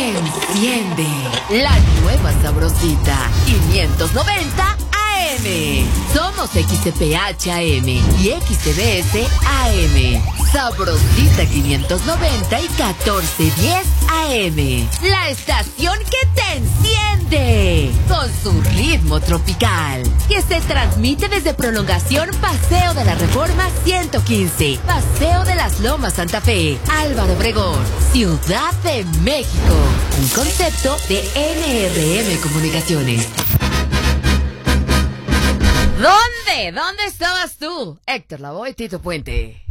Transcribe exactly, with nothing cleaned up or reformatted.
Enciende la nueva sabrosita quinientos noventa A M. Somos X C P H A M y X T B S A M. Sabrosita quinientos noventa y catorce diez A M. La estación que te enciende con su ritmo tropical, que se transmite desde Prolongación Paseo de la Reforma ciento quince, Paseo de las Lomas Santa Fe, Álvaro Obregón, Ciudad de México. Un concepto de N R M Comunicaciones. ¿Dónde? ¿Dónde estabas tú? Héctor Lavoe, Tito Puente.